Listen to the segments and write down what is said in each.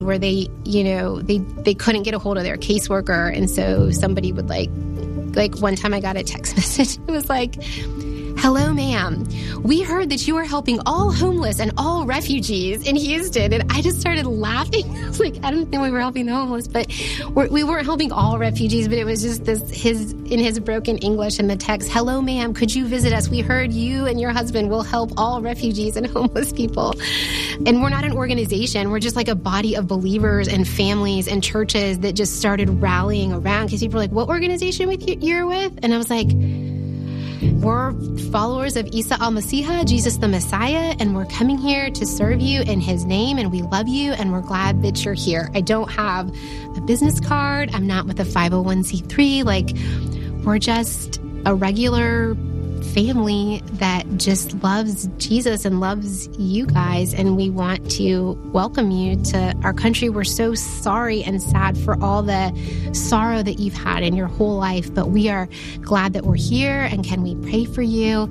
where they couldn't get a hold of their caseworker. And so somebody would like one time I got a text message. It was like, "Hello, ma'am. We heard that you are helping all homeless and all refugees in Houston." And I just started laughing. I was like, I don't think we were helping the homeless, but we weren't helping all refugees, but it was just in his broken English in the text, "Hello, ma'am. Could you visit us? We heard you and your husband will help all refugees and homeless people." And we're not an organization. We're just like a body of believers and families and churches that just started rallying around because people were like, "What organization you're with?" And I was like, "We're followers of Isa al-Masih, Jesus the Messiah, and we're coming here to serve you in his name, and we love you, and we're glad that you're here." I don't have a business card. I'm not with a 501c3. Like, we're just a regular family that just loves Jesus and loves you guys, and we want to welcome you to our country. We're so sorry and sad for all the sorrow that you've had in your whole life, but we are glad that we're here, and can we pray for you?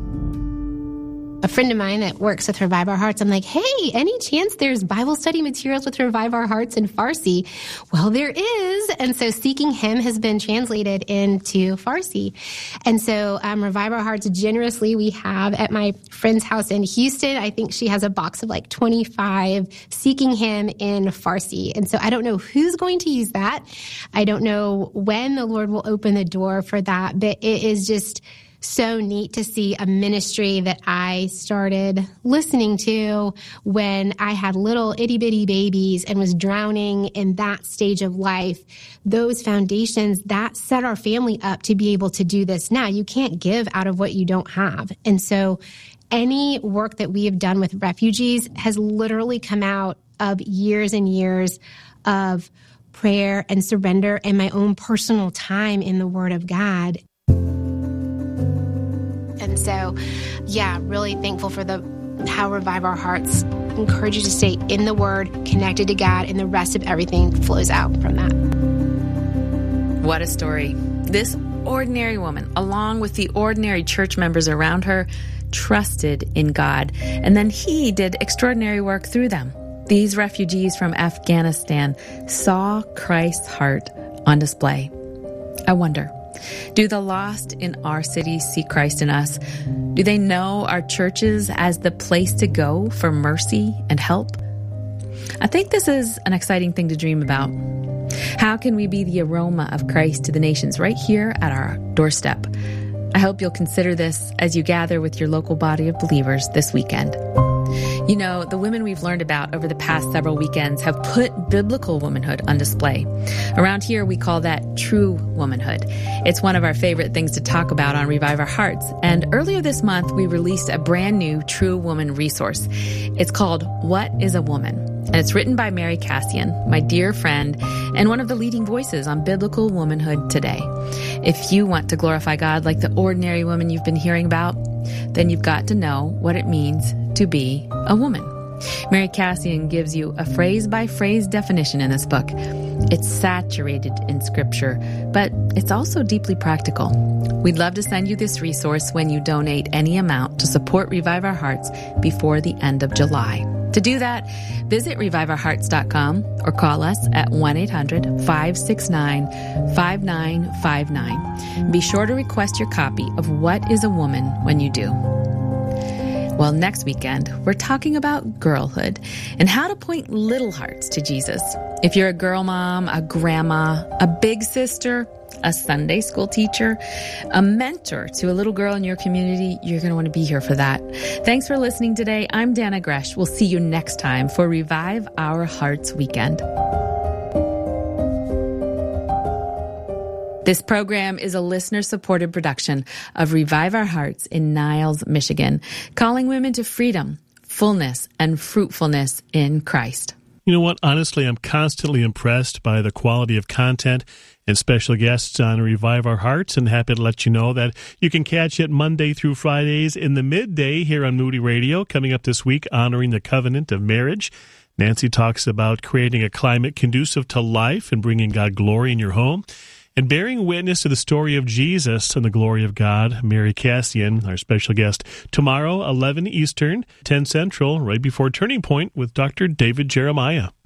A friend of mine that works with Revive Our Hearts, I'm like, "Hey, any chance there's Bible study materials with Revive Our Hearts in Farsi?" Well, there is. And so Seeking Him has been translated into Farsi. And so Revive Our Hearts generously, we have at my friend's house in Houston, I think she has a box of like 25 Seeking Him in Farsi. And so I don't know who's going to use that. I don't know when the Lord will open the door for that, but it is just so neat to see a ministry that I started listening to when I had little itty bitty babies and was drowning in that stage of life. Those foundations that set our family up to be able to do this now. You can't give out of what you don't have. And so any work that we have done with refugees has literally come out of years and years of prayer and surrender and my own personal time in the Word of God. And so, really thankful for how Revive Our Hearts encourage you to stay in the Word, connected to God, and the rest of everything flows out from that. What a story. This ordinary woman, along with the ordinary church members around her, trusted in God, and then He did extraordinary work through them. These refugees from Afghanistan saw Christ's heart on display. I wonder, do the lost in our city see Christ in us? Do they know our churches as the place to go for mercy and help? I think this is an exciting thing to dream about. How can we be the aroma of Christ to the nations right here at our doorstep? I hope you'll consider this as you gather with your local body of believers this weekend. You know, the women we've learned about over the past several weekends have put biblical womanhood on display. Around here, we call that true womanhood. It's one of our favorite things to talk about on Revive Our Hearts. And earlier this month, we released a brand new True Woman resource. It's called What is a Woman? And it's written by Mary Cassian, my dear friend, and one of the leading voices on biblical womanhood today. If you want to glorify God like the ordinary woman you've been hearing about, then you've got to know what it means to be a woman. Mary Cassian gives you a phrase-by-phrase definition in this book. It's saturated in Scripture, but it's also deeply practical. We'd love to send you this resource when you donate any amount to support Revive Our Hearts before the end of July. To do that, visit reviveourhearts.com or call us at 1-800-569-5959. Be sure to request your copy of What is a Woman when you do. Well, next weekend, we're talking about girlhood and how to point little hearts to Jesus. If you're a girl mom, a grandma, a big sister, a Sunday school teacher, a mentor to a little girl in your community, you're going to want to be here for that. Thanks for listening today. I'm Dana Gresh. We'll see you next time for Revive Our Hearts Weekend. This program is a listener-supported production of Revive Our Hearts in Niles, Michigan, calling women to freedom, fullness, and fruitfulness in Christ. You know what? Honestly, I'm constantly impressed by the quality of content and special guests on Revive Our Hearts, and happy to let you know that you can catch it Monday through Fridays in the midday here on Moody Radio. Coming up this week, honoring the covenant of marriage. Nancy talks about creating a climate conducive to life and bringing God glory in your home. And bearing witness to the story of Jesus and the glory of God, Mary Cassian, our special guest, tomorrow, 11 Eastern, 10 Central, right before Turning Point with Dr. David Jeremiah.